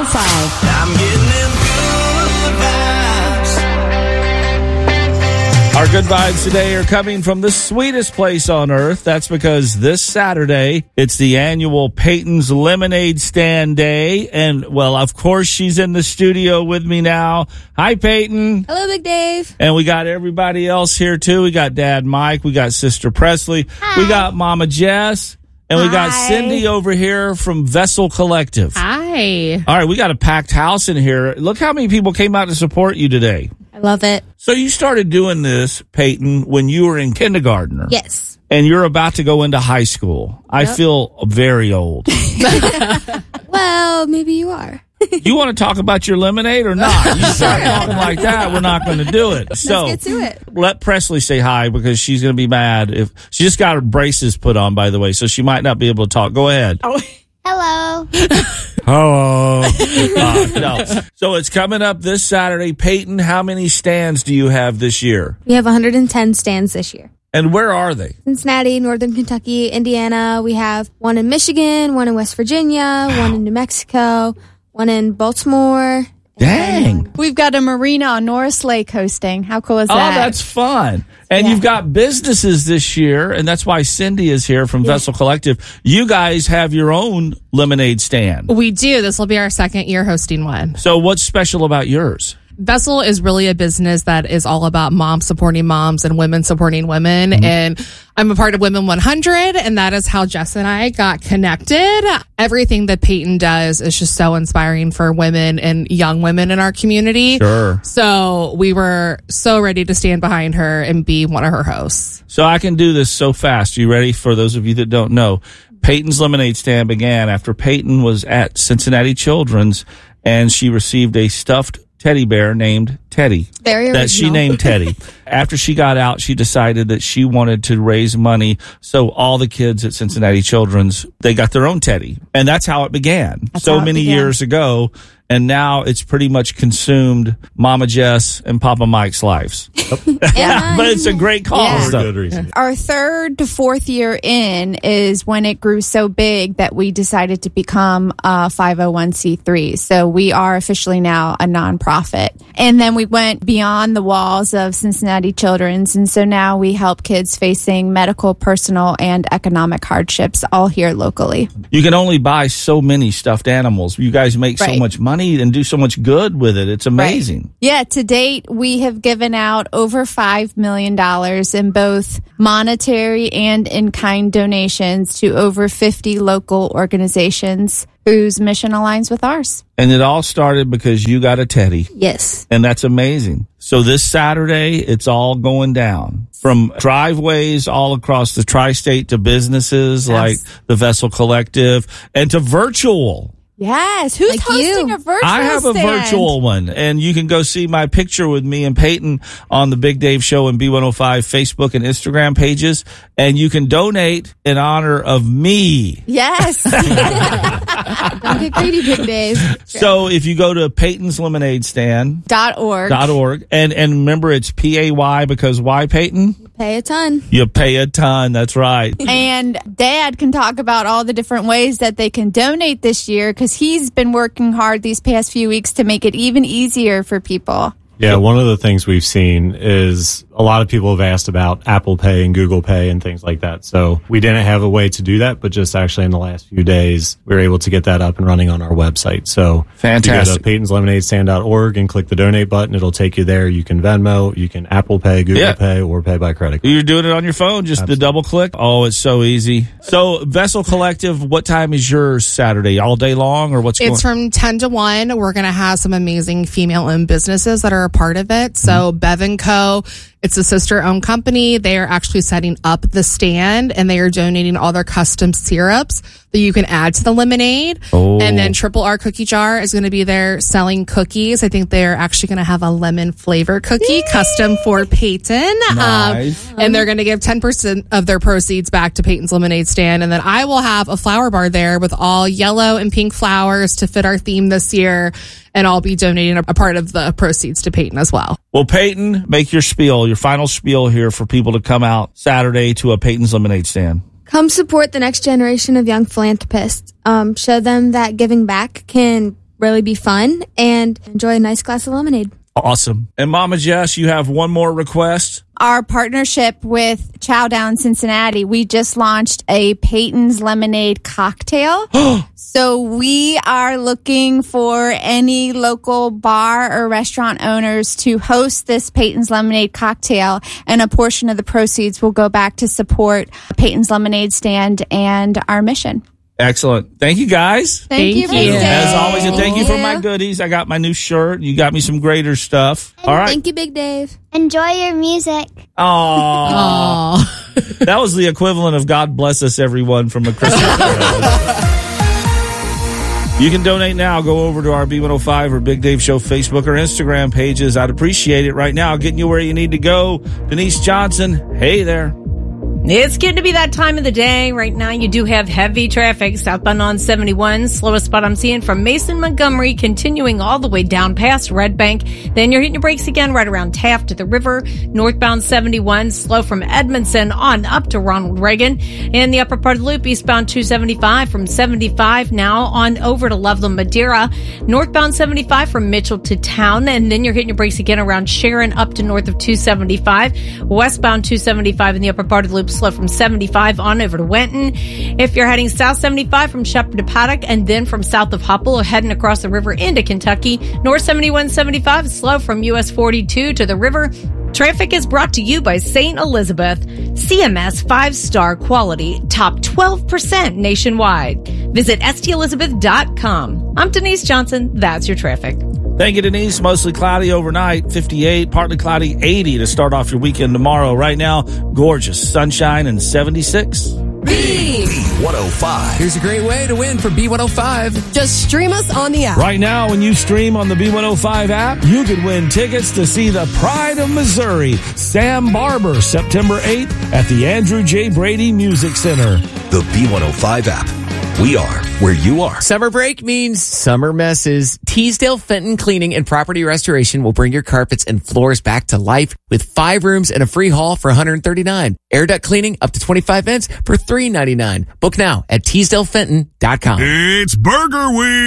B105. I'm getting them good vibes. Our good vibes today are coming from the sweetest place on earth. That's because this Saturday, it's the annual Peyton's Lemonade Stand Day. And, well, of course, she's in the studio with me now. Hi, Peyton. Hello, Big Dave. And we got everybody else here, too. We got Dad Mike. We got Sister Presley. Hi. We got Mama Jess. And we got Hi. Cindy over here from Vessel Collective. Hi. All right, we got a packed house in here. Look how many people came out to support you today. I love it. So you started doing this, Peyton, when you were in kindergarten. Yes. And you're about to go into high school. I feel very old. Well, maybe you are. You want to talk about your lemonade or not? You start talking like that, we're not going to do it. So Let's get to it. let Presley say hi because she's going to be mad. If she just got her braces put on, by the way, so she might not be able to talk. Go ahead. Hello. Hello. No. So it's coming up this Saturday. Peyton, how many stands do you have this year? We have 110 stands this year. And where are they? Cincinnati, Northern Kentucky, Indiana. We have one in Michigan, one in West Virginia, one in New Mexico, one in Baltimore. Dang. We've got a marina on Norris Lake hosting. How cool is Oh, that? that's fun. And you've got businesses this year, and that's why Cindy is here from Vessel Collective. You guys have your own lemonade stand. We do. This will be our second year hosting one. So what's special about yours? Vessel is really a business that is all about moms supporting moms and women supporting women. And I'm a part of Women 100, and that is how Jess and I got connected. Everything that Peyton does is just so inspiring for women and young women in our community. Sure. So we were so ready to stand behind her and be one of her hosts. So I can do this so fast. You ready? For those of you that don't know, Peyton's Lemonade Stand began after Peyton was at Cincinnati Children's, and she received a stuffed teddy bear named Teddy. Very original. That she named Teddy. After she got out, she decided that she wanted to raise money. So all the kids at Cincinnati Children's, they got their own Teddy. And that's how it began. So many years ago. And now it's pretty much consumed Mama Jess and Papa Mike's lives. But it's a great cause. Yeah. Though. Good reason. Our third to fourth year in is when it grew so big that we decided to become a 501c3. So we are officially now a nonprofit. And then we went beyond the walls of Cincinnati Children's. And so now we help kids facing medical, personal, and economic hardships all here locally. You can only buy so many stuffed animals. You guys make so Right. much money and do so much good with it. It's amazing. Yeah, to date, we have given out over $5 million in both monetary and in-kind donations to over 50 local organizations whose mission aligns with ours. And it all started because you got a Teddy. Yes. And that's amazing. So this Saturday, it's all going down. From driveways all across the tri-state to businesses like the Vessel Collective and to virtual. Yes, who's Like hosting you. a virtual I have a stand? virtual one, and you can go see my picture with me and Peyton on the Big Dave Show and B105 Facebook and Instagram pages, and you can donate in honor of me. Yes. Don't get greedy, Big Dave. So if you go to Peyton's Lemonade Stand, .org. and remember it's PAY because why, Peyton? Pay a ton. You pay a ton. That's right. And Dad can talk about all the different ways that they can donate this year because he's been working hard these past few weeks to make it even easier for people. Yeah, one of the things we've seen is a lot of people have asked about Apple Pay and Google Pay and things like that. So we didn't have a way to do that, but just actually in the last few days, we were able to get that up and running on our website. So Fantastic. you go to Peyton'sLemonadeStand.org and click the donate button. It'll take you there. You can Venmo, you can Apple Pay, Google Pay, or pay by credit card. You're doing it on your phone, just the double click. Oh, it's so easy. So Vessel Collective, what time is yours Saturday? All day long or what's going on? It's from 10 to 1. We're going to have some amazing female-owned businesses that are a part of it. So Bev & Co., it's a sister-owned company. They are actually setting up the stand, and they are donating all their custom syrups that you can add to the lemonade. Oh. And then Triple R Cookie Jar is going to be there selling cookies. I think they're actually going to have a lemon flavor cookie custom for Peyton. Nice. And they're going to give 10% of their proceeds back to Peyton's Lemonade Stand. And then I will have a flower bar there with all yellow and pink flowers to fit our theme this year. And I'll be donating a part of the proceeds to Peyton as well. Well, Peyton, make your spiel, your final spiel here for people to come out Saturday to a Peyton's Lemonade Stand. Come support the next generation of young philanthropists. Show them that giving back can really be fun and enjoy a nice glass of lemonade. Awesome. And Mama Jess, you have one more request? Our partnership with Chow Down Cincinnati, we just launched a Peyton's Lemonade cocktail. So we are looking for any local bar or restaurant owners to host this Peyton's Lemonade cocktail, and a portion of the proceeds will go back to support Peyton's Lemonade stand and our mission. Excellent. Thank you, guys. Thank you, Big Dave. As always, and thank you for you. my goodies. I got my new shirt. You got me some greater stuff. And All right. Thank you, Big Dave. Enjoy your music. Aww. Aw. That was the equivalent of God bless us, everyone, from a Christmas carol. You can donate now. Go over to our B105 or Big Dave Show Facebook or Instagram pages. I'd appreciate it right now. Getting you where you need to go. Denise Johnson, hey there. It's getting to be that time of the day. Right now, you do have heavy traffic southbound on 71. Slowest spot I'm seeing from Mason, Montgomery, continuing all the way down past Red Bank. Then you're hitting your brakes again right around Taft to the river. Northbound 71, slow from Edmondson on up to Ronald Reagan. In the upper part of the loop, eastbound 275 from 75 now on over to Loveland, Madeira. Northbound 75 from Mitchell to Town. And then you're hitting your brakes again around Sharon up to north of 275. Westbound 275 in the upper part of the loop, slow from 75 on over to Wenton. If you're heading south 75 from Shepherd to Paddock, and then from south of Hopple heading across the river into Kentucky, north 7175 slow from US 42 to the river. Traffic is brought to you by St. Elizabeth, CMS 5-star quality, top 12% nationwide. Visit stelizabeth.com. I'm Denise Johnson. That's your traffic. Thank you, Denise. Mostly cloudy overnight, 58, partly cloudy, 80 to start off your weekend tomorrow. Right now, gorgeous sunshine and 76. B105. Here's a great way to win for B105. Just stream us on the app. Right now, when you stream on the B105 app, you could win tickets to see the Pride of Missouri, Sam Barber, September 8th at the Andrew J. Brady Music Center. The B105 app. We are where you are. Summer break means summer messes. Teasdale Fenton Cleaning and Property Restoration will bring your carpets and floors back to life with 5 rooms and a free haul for $139. Air duct cleaning up to 25 vents for $399. Book now at TeasdaleFenton.com. It's Burger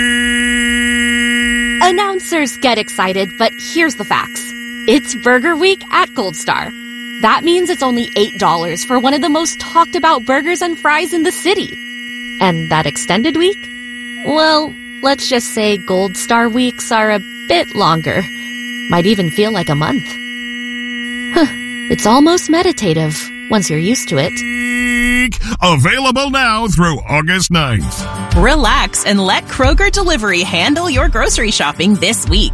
Week! Announcers get excited, but here's the facts. It's Burger Week at Gold Star. That means it's only $8 for one of the most talked about burgers and fries in the city. And that extended week? Well, let's just say Gold Star weeks are a bit longer. Might even feel like a month. It's almost meditative once you're used to it. Available now through August 9th. Relax and let Kroger Delivery handle your grocery shopping this week.